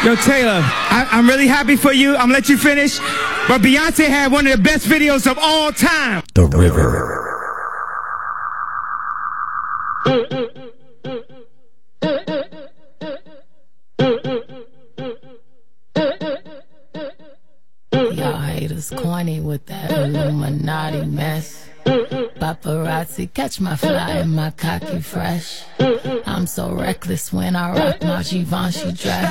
Yo, Taylor, I'm really happy for you. I'm gonna let you finish. But Beyonce had one of the best videos of all time. The River. Y'all haters corny with that Illuminati mess. Paparazzi catch my fly and my cocky fresh. I'm so reckless when I rock my Givenchy dress.